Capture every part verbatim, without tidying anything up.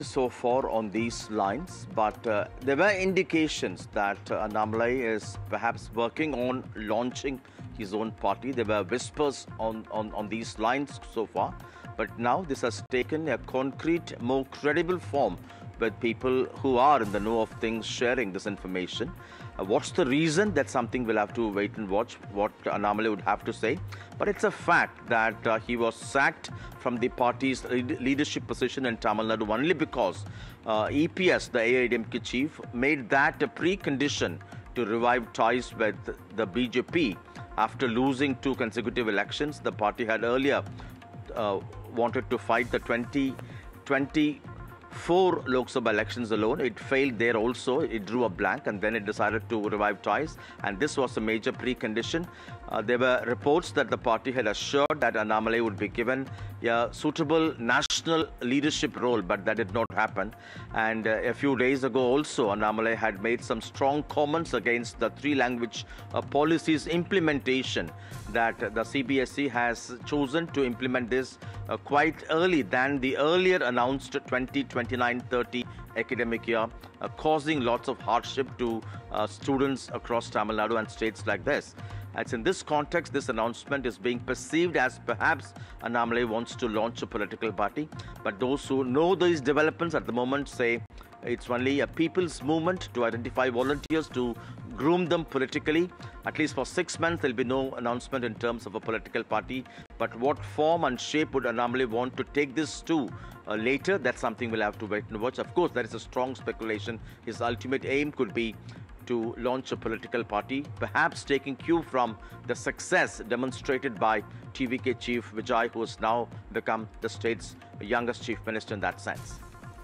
so far on these lines, but uh, there were indications that uh, Annamalai is perhaps working on launching his own party. There were whispers on, on, on these lines so far, but now this has taken a concrete, more credible form with people who are in the know of things sharing this information. Uh, what's the reason? That's something we'll have to wait and watch what Annamalai would have to say. But it's a fact that uh, he was sacked from the party's leadership position in Tamil Nadu only because uh, E P S, the A I D M K chief, made that a precondition to revive ties with the B J P. After losing two consecutive elections, the party had earlier uh, wanted to fight the twenty twenty four Lok Sabha elections alone. It failed there also. It drew a blank and then it decided to revive ties. And this was a major precondition. Uh, there were reports that the party had assured that Annamalai would be given a suitable national leadership role, but that did not happen. And uh, a few days ago also, Annamalai had made some strong comments against the three-language uh, policies implementation, that uh, the C B S E has chosen to implement this uh, quite early than the earlier announced twenty twenty-nine thirty academic year, uh, causing lots of hardship to uh, students across Tamil Nadu and states like this. It's in this context, this announcement is being perceived as perhaps Annamalai wants to launch a political party. But those who know these developments at the moment say it's only a people's movement to identify volunteers to groom them politically. At least for six months, there'll be no announcement in terms of a political party. But what form and shape would Annamalai want to take this to uh, later? That's something we'll have to wait and watch. Of course, there is a strong speculation. His ultimate aim could be to launch a political party, perhaps taking cue from the success demonstrated by T V K chief Vijay, who has now become the state's youngest chief minister in that sense.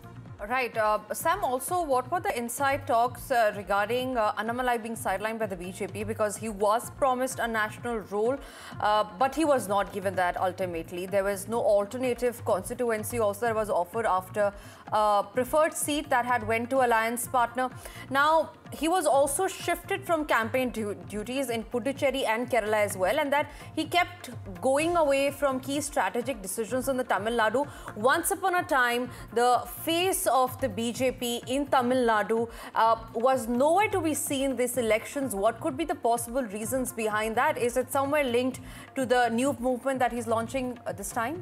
Right. Uh, Sam, also, what were the inside talks uh, regarding uh, Annamalai being sidelined by the B J P? Because he was promised a national role, uh, but he was not given that ultimately. There was no alternative constituency also that was offered after a preferred seat that had went to alliance partner. Now, he was also shifted from campaign du duties in Puducherry and Kerala as well, and that he kept going away from key strategic decisions in the Tamil Nadu. Once upon a time, the face of the B J P in Tamil Nadu uh, was nowhere to be seen these elections. What could be the possible reasons behind that? Is it somewhere linked to the new movement that he's launching uh, this time?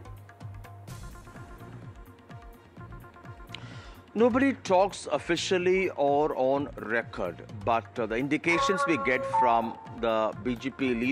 Nobody talks officially or on record, but uh, the indications we get from the B J P leadership